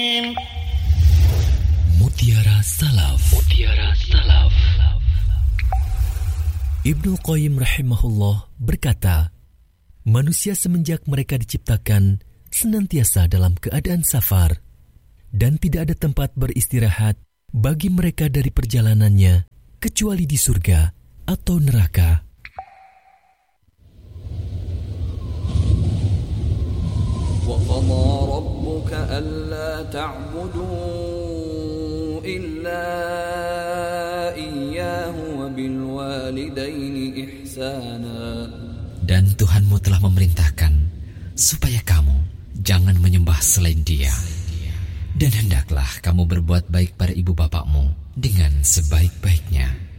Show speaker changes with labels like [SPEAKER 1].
[SPEAKER 1] Mutiara Salaf. Mutiara Salaf. Ibnu Qayyim rahimahullah berkata, manusia semenjak mereka diciptakan senantiasa dalam keadaan safar dan tidak ada tempat beristirahat bagi mereka dari perjalanannya kecuali di surga atau neraka.
[SPEAKER 2] وَقَضَى رَبُّكَ أَلَّا تَعْبُدُوا إِلَّا إِيَّاهُ وَبِالْوَالِدَيْنِ إِحْسَانًا.
[SPEAKER 3] Dan Tuhanmu telah memerintahkan supaya kamu jangan menyembah selain Dia. Dan hendaklah kamu berbuat baik pada ibu bapakmu dengan sebaik-baiknya.